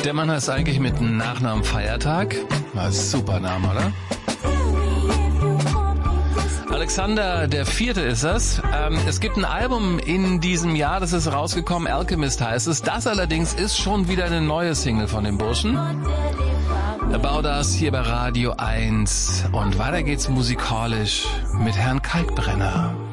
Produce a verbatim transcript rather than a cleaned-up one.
Der Mann heißt eigentlich mit Nachnamen Feiertag. War ein super Name, oder? Alexander der Vierte ist das. Ähm, es gibt ein Album in diesem Jahr, das ist rausgekommen, Alchemist heißt es. Das allerdings ist schon wieder eine neue Single von dem Burschen. About Us hier bei Radio eins. Und weiter geht's musikalisch mit Herrn Kalkbrenner.